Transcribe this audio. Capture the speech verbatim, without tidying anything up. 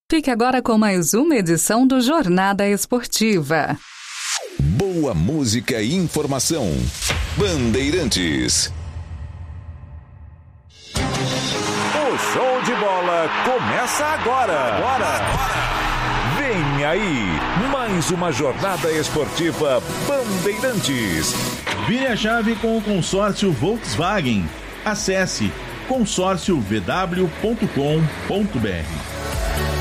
Fique agora com mais uma edição do Jornada Esportiva. Boa música e informação. Bandeirantes. O show de bola começa agora. Agora. agora. Vem aí, mais uma jornada esportiva Bandeirantes. Vire a chave com o consórcio Volkswagen. Acesse consórcio v w ponto com ponto b r.